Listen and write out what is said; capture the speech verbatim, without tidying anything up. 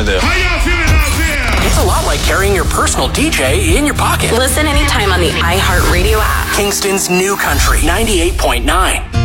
Hi there. How y'all feeling out there? It's a lot like carrying your personal D J in your pocket. Listen anytime on the iHeartRadio app. Kingston's New Country ninety-eight point nine.